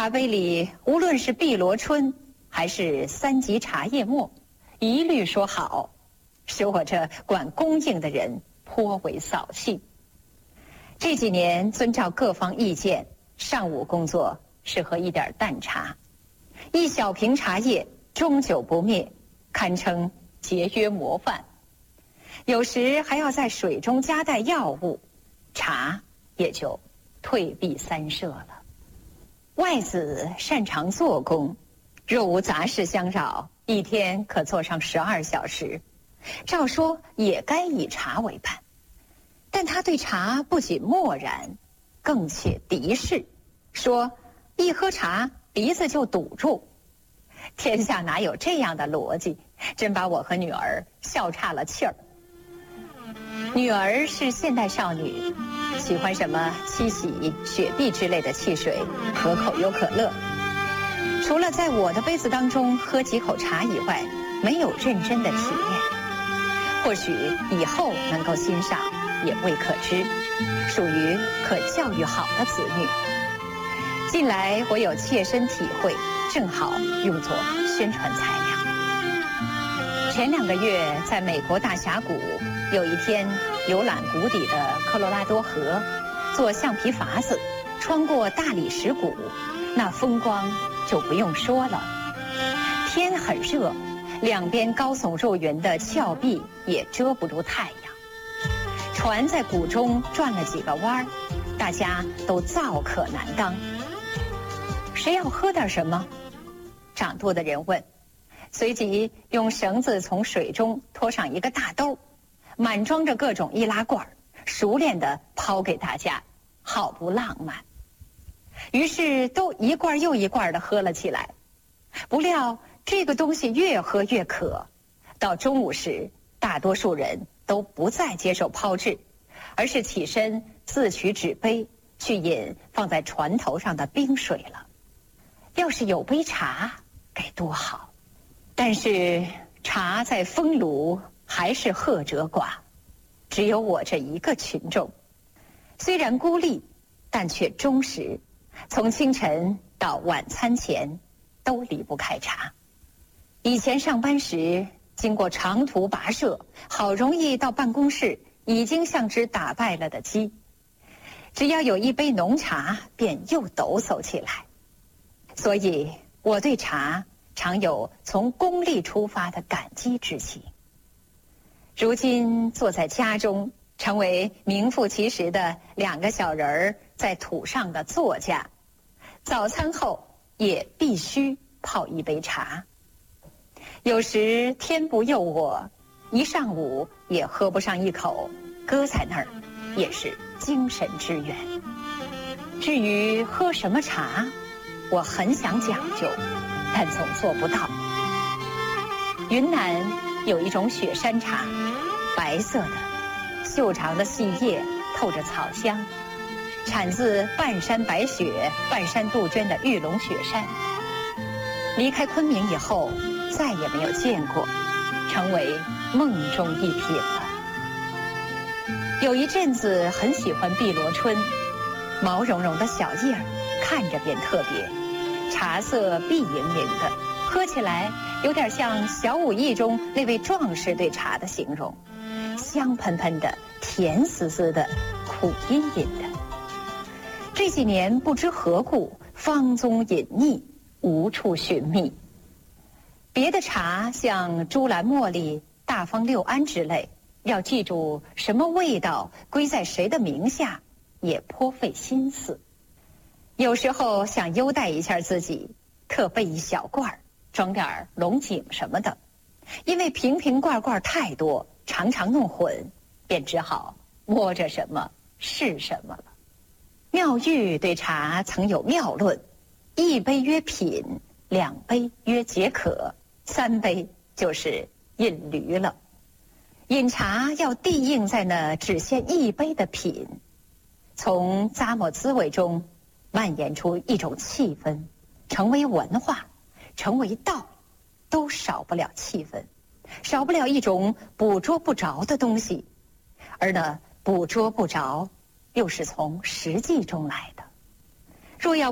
茶杯里无论是碧螺春还是三级茶叶末，一律说好，使我这管供应的人颇为扫兴。这几年遵照各方意见，上午工作是喝一点淡茶，一小瓶茶叶终久不灭，堪称节约模范。有时还要在水中加带药物，茶也就退避三舍了。外子擅长做工，若无杂事相扰，一天可做上12小时，照说也该以茶为伴。但他对茶不仅漠然，更且敌视，说一喝茶鼻子就堵住。天下哪有这样的逻辑，真把我和女儿笑岔了气儿。女儿是现代少女，喜欢什么七喜、雪碧之类的汽水，可口又可乐。除了在我的杯子当中喝几口茶以外，没有认真的体验。或许以后能够欣赏，也未可知，属于可教育好的子女。近来我有切身体会，正好用作宣传材料。前2个月在美国大峡谷，有一天游览谷底的科罗拉多河，坐橡皮筏子穿过大理石谷，那风光就不用说了。天很热，两边高耸入云的峭壁也遮不住太阳。船在谷中转了几个弯，大家都燥渴难当。谁要喝点什么？掌舵的人问，随即用绳子从水中拖上一个大兜，满装着各种易拉罐，熟练地抛给大家，好不浪漫。于是都一罐又一罐地喝了起来。不料这个东西越喝越渴，到中午时，大多数人都不再接受抛掷，而是起身自取纸杯去饮放在船头上的冰水了。要是有杯茶该多好，但是茶在风炉还是褐者寡，只有我这一个群众，虽然孤立，但却忠实，从清晨到晚餐前都离不开茶。以前上班时，经过长途跋涉，好容易到办公室，已经像只打败了的鸡，只要有一杯浓茶，便又抖擞起来。所以我对茶常有从功利出发的感激之情。如今坐在家中，成为名副其实的2个小人儿在土上的作家，早餐后也必须泡一杯茶。有时天不佑我，一上午也喝不上一口，搁在那儿也是精神之源。至于喝什么茶，我很想讲究，但总做不到。云南有一种雪山茶，白色的，秀长的细叶透着草香，产自半山白雪半山杜鹃的玉龙雪山。离开昆明以后，再也没有见过，成为梦中一品了。有一阵子很喜欢碧螺春，毛茸茸的小叶儿，看着便特别，茶色碧莹莹的，喝起来有点像小武艺中那位壮士对茶的形容，香喷喷的，甜丝丝的，苦阴阴的。这几年不知何故，芳踪隐匿，无处寻觅。别的茶像珠兰茉莉、大方六安之类，要记住什么味道归在谁的名下，也颇费心思。有时候想优待一下自己，特备一小罐，装点龙井什么的，因为瓶瓶罐罐太多，常常弄混，便只好摸着什么是什么了。妙玉对茶曾有妙论：1杯曰品，2杯曰解渴，3杯就是饮驴了。饮茶要地应在那只限1杯的品，从咂摸滋味中蔓延出一种气氛，成为文化，成为道，都少不了气氛，少不了一种捕捉不着的东西，而那捕捉不着，又是从实际中来的。若要